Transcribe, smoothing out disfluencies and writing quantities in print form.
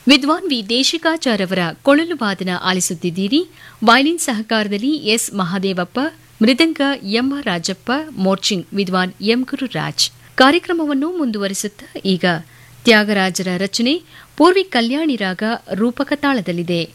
ವಿದ್ವಾನ್ ವಿ ದೇಶಿಕಾಚಾರ್ಯವರ ಕೊಳಲು ವಾದನ ಆಲಿಸುತ್ತಿದ್ದೀರಿ. ವಯಲಿನ್ ಸಹಕಾರದಲ್ಲಿ ಎಸ್ ಮಹಾದೇವಪ್ಪ, ಮೃದಂಗ ಎಂ ರಾಜಪ್ಪ, ಮೋರ್ಚಿಂಗ್ ವಿದ್ವಾನ್ ಎಂ ಗುರುರಾಜ್. ಕಾರ್ಯಕ್ರಮವನ್ನು ಮುಂದುವರಿಸುತ್ತಾ ಈಗ ತ್ಯಾಗರಾಜರ ರಚನೆ ಪೂರ್ವಿ ಕಲ್ಯಾಣಿ ರಾಗ ರೂಪಕ ತಾಳದಲ್ಲಿದೆ.